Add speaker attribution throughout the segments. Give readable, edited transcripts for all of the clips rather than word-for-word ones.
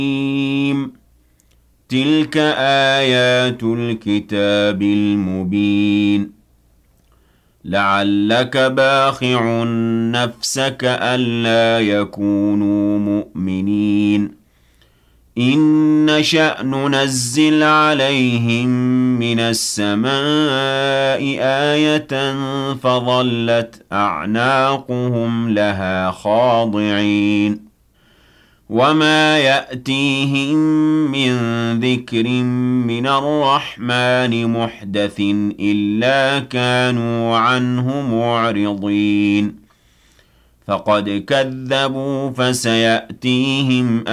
Speaker 1: تلك آيات الكتاب المبين لعلك باخع نفسك ألا يكونوا مؤمنين إن نشأ ننزل عليهم من السماء آية فظلت أعناقهم لها خاضعين وما يأتيهم من ذكر من الرحمن محدث إلا كانوا عنه معرضين فقد كذبوا فسيأتيهم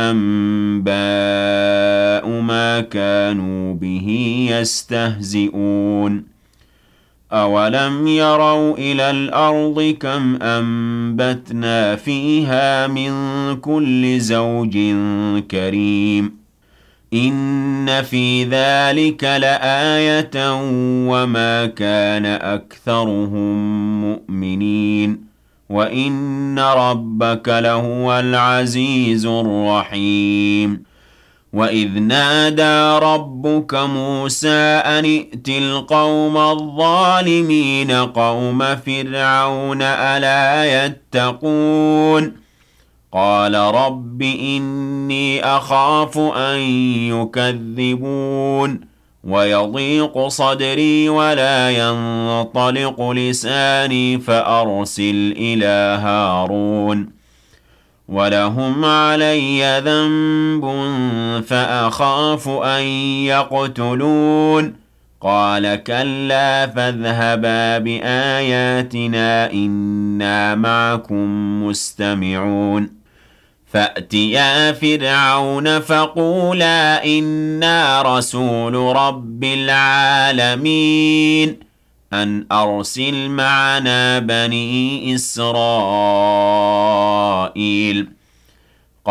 Speaker 1: أنباء ما كانوا به يستهزئون أولم يروا إلى الأرض كم أنبتنا فيها من كل زوج كريم إن في ذلك لآية وما كان أكثرهم مؤمنين وإن ربك لهو العزيز الرحيم وإذ نادى ربك موسى أن ائت القوم الظالمين قوم فرعون ألا يتقون قال رب إني أخاف أن يكذبون ويضيق صدري ولا ينطلق لساني فأرسل إلى هارون ولهم علي ذنب فأخاف أن يقتلون قال كلا فاذهبا بآياتنا إنا معكم مستمعون فأتيا فرعون فقولا إنا رسول رب العالمين أن أرسل معنا بني إسرائيل